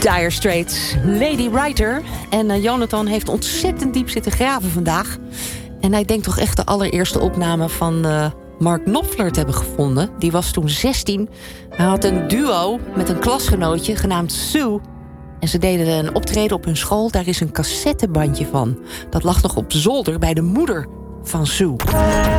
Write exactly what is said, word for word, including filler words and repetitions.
Dire Straits, Lady Writer. En uh, Jonathan heeft ontzettend diep zitten graven vandaag. En hij denkt toch echt de allereerste opname van uh, Mark Knopfler te hebben gevonden. Die was toen zestien. Hij had een duo met een klasgenootje genaamd Sue. En ze deden een optreden op hun school. Daar is een cassettebandje van. Dat lag nog op zolder bij de moeder van Sue.